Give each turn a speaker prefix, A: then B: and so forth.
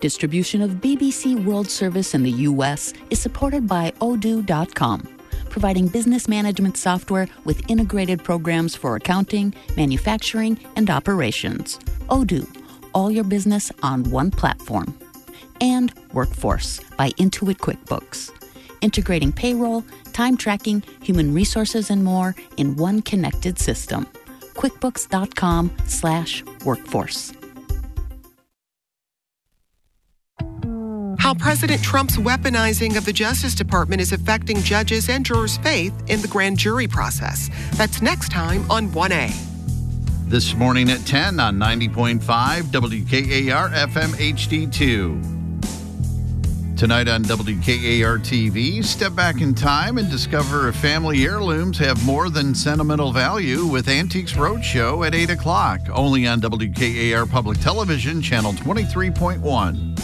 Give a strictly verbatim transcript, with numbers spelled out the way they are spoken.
A: Distribution of B B C World Service in the U S is supported by Odoo dot com, providing business management software with integrated programs for accounting, manufacturing, and operations. Odoo, all your business on one platform. And Workforce by Intuit QuickBooks, integrating payroll, time tracking, human resources, and more in one connected system. QuickBooks dot com slash workforce.
B: How President Trump's weaponizing of the Justice Department is affecting judges and jurors' faith in the grand jury process. That's next time on one A.
C: This morning at ten on ninety point five W K A R F M H D two. Tonight on W K A R T V, step back in time and discover if family heirlooms have more than sentimental value with Antiques Roadshow at eight o'clock, only on W K A R Public Television, Channel twenty-three point one.